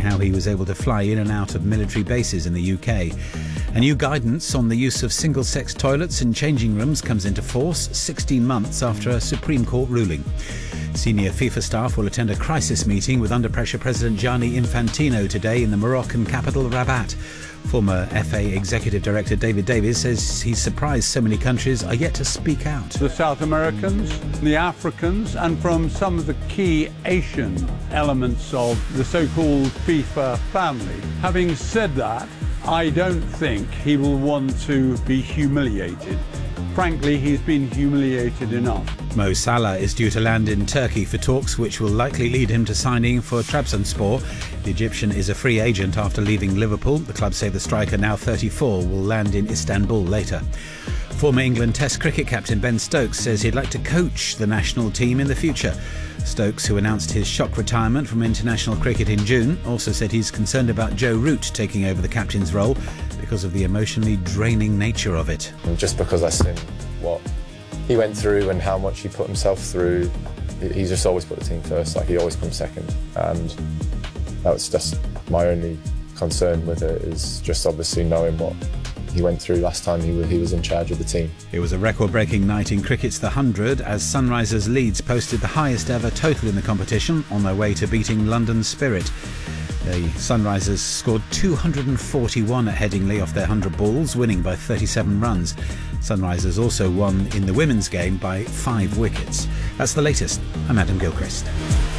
how he was able to fly in and out of military bases in the UK. A new guidance on the use of single-sex toilets in changing rooms comes into force 16 months after a Supreme Court ruling. Senior FIFA staff will attend a crisis meeting with under-pressure President Gianni Infantino today in the Moroccan capital, Rabat. Former FA Executive Director David Davies says he's surprised so many countries are yet to speak out. The South Americans, the Africans, and from some of the key Asian elements of the so-called FIFA family. Having said that, I don't think he will want to be humiliated. Frankly, he's been humiliated enough. Mo Salah is due to land in Turkey for talks which will likely lead him to signing for Trabzonspor. The Egyptian is a free agent after leaving Liverpool. The club say the striker, now 34, will land in Istanbul later. Former England Test cricket captain Ben Stokes says he'd like to coach the national team in the future. Stokes, who announced his shock retirement from international cricket in June, also said he's concerned about Joe Root taking over the captain's role because of the emotionally draining nature of it. And just because I've seen what he went through and how much he put himself through, he's just always put the team first, like he always comes second. And that's just my only concern with it, is just obviously knowing what he went through last time he was in charge of the team. It was a record-breaking night in cricket's The 100 as Sunrisers Leeds posted the highest ever total in the competition on their way to beating London Spirit. The Sunrisers scored 241 at Headingley off their 100 balls, winning by 37 runs. Sunrisers also won in the women's game by 5 wickets. That's the latest. I'm Adam Gilchrist.